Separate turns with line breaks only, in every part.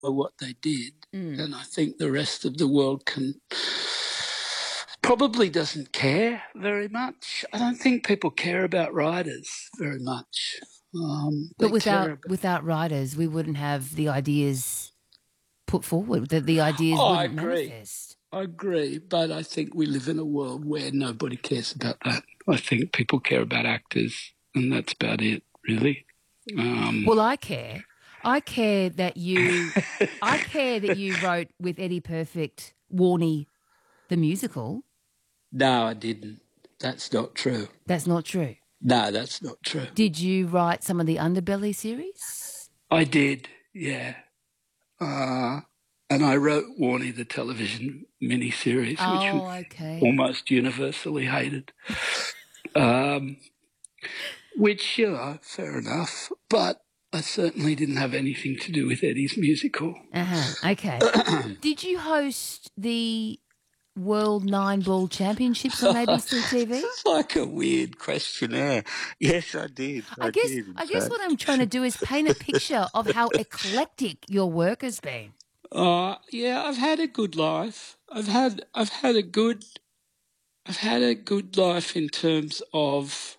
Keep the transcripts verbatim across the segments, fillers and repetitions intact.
what they did,
Mm.
and I think the rest of the world can probably doesn't care very much. I don't think people care about writers very much. Um,
But
they care
without
about.
without writers, we wouldn't have the ideas put forward. That the ideas
Oh, I
wouldn't
agree.
manifest.
I agree, but I think we live in a world where nobody cares about that. I think people care about actors, and that's about it, really. Um,
Well, I care. I care that you. I care that you wrote with Eddie Perfect, Warnie, the musical.
no, I didn't. That's not true.
That's not true.
No, that's not true.
Did you write some of the Underbelly series?
I did, yeah. Uh, and I wrote Warnie the television miniseries, which was
Oh, okay.
almost universally hated. Um, which, you know, fair enough. But I certainly didn't have anything to do with Eddie's musical.
Uh-huh. Okay. Did you host the World Nine Ball Championships on A B C T V?
It's like a weird questionnaire. Yes, I did.
I
I
guess
did, in
I guess
fact.
what I'm trying to do is paint a picture of how eclectic your work has been.
Uh, yeah, I've had a good life. I've had I've had a good I've had a good life in terms of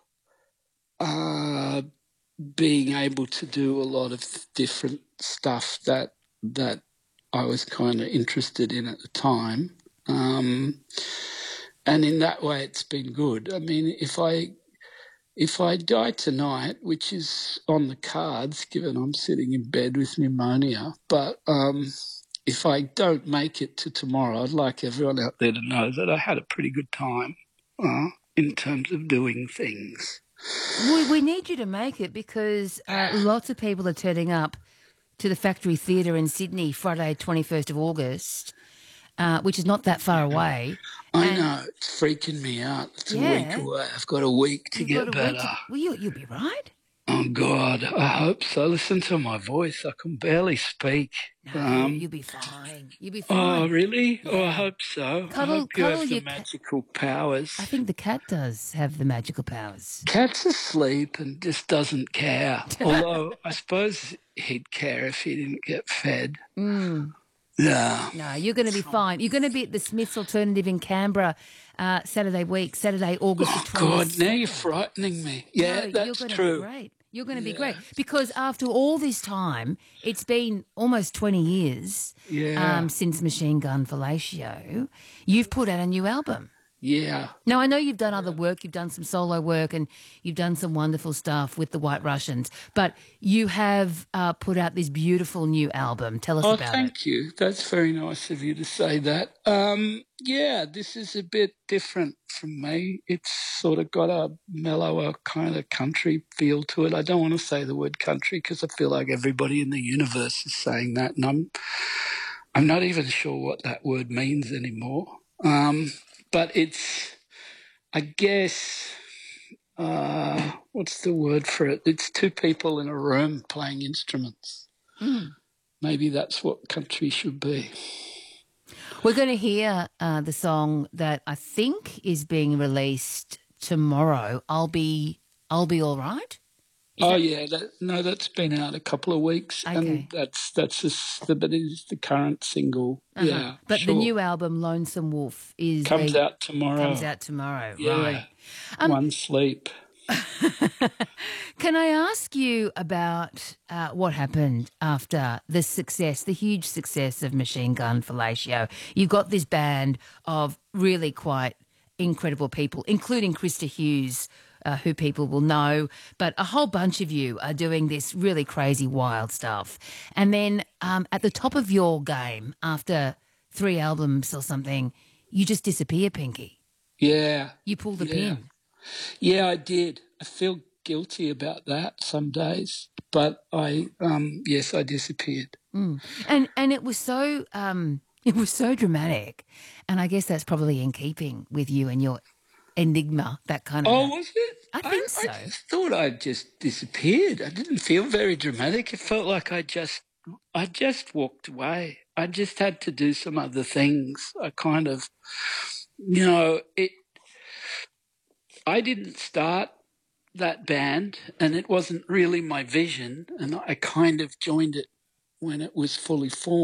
uh, being able to do a lot of different stuff that that I was kind of interested in at the time, um, and in that way, it's been good. I mean, if I if I die tonight, which is on the cards, given I'm sitting in bed with pneumonia, but um, if I don't make it to tomorrow, I'd like everyone out there to know that I had a pretty good time uh, in terms of doing things.
We, we need you to make it because uh, lots of people are turning up to the Factory Theatre in Sydney Friday, twenty-first of August, uh, which is not that far away.
I
And
know, it's freaking me out. It's a week
yeah,
away. I've got a week to
you've got
get
a week
better.
to. Well, you, you'll be right.
Oh, God, I hope so. Listen to my voice. I can barely speak.
No,
Um,
you'll be fine. You'll be
oh,
fine.
really?
Yeah.
Oh, I hope so. I
Cuddle,
hope you
cuddle
have the
your cat.
magical powers.
I think the cat does have the magical powers.
Cat's asleep and just doesn't care. Although I suppose he'd care if he didn't get fed.
Mm.
Yeah.
No, you're going to be fine. You're going to be at the Smiths Alternative in Canberra uh, Saturday week, Saturday, August
Oh,
the twentieth.
God, now you're frightening me. Yeah,
No, you're
that's
going to
true.
be great. You're going to
Yeah.
be great because after all this time, it's been almost twenty years
Yeah.
um, since Machine Gun Fellatio. You've put out a new album.
Yeah.
Now, I know you've done other work, you've done some solo work, and you've done some wonderful stuff with the White Russians, but you have uh, put out this beautiful new album. Tell us
Oh,
about
thank
it.
you. That's very nice of you to say that. Um, yeah, this is a bit different from me. It's sort of got a mellower kind of country feel to it. I don't want to say the word country because I feel like everybody in the universe is saying that, and I'm I'm not even sure what that word means anymore. Um, but it's, I guess, uh, what's the word for it? It's two people in a room playing instruments.
Mm.
Maybe that's what country should be.
We're going to hear uh, the song that I think is being released tomorrow. I'll be, I'll be all right. Is
Oh
that-
yeah, that, no, that's been out a couple of weeks,
Okay.
and that's that's just the, but it is the current single.
Uh-huh.
Yeah,
But
sure.
the new album, Lonesome Wolf, is
comes
being-
out tomorrow.
Comes out tomorrow,
Yeah,
right? Um,
one sleep.
Can I ask you about uh, what happened after the success, the huge success of Machine Gun Fellatio? You've got this band of really quite incredible people, including Krista Hughes, uh, who people will know, but a whole bunch of you are doing this really crazy, wild stuff. And then um, at the top of your game, after three albums or something, you just disappear, Pinky.
Yeah,
You pull the
yeah.
pin.
Yeah, I did. I feel guilty about that some days, but I, um, yes, I disappeared.
Mm. And and it was so um, it was so dramatic, and I guess that's probably in keeping with you and your enigma, that kind of.
Oh, was it?
I think
I,
so.
I just thought I just disappeared. I didn't feel very dramatic. It felt like I just, I just walked away. I just had to do some other things. I kind of, you know, it. I didn't start that band, and it wasn't really my vision, and I kind of joined it when it was fully formed.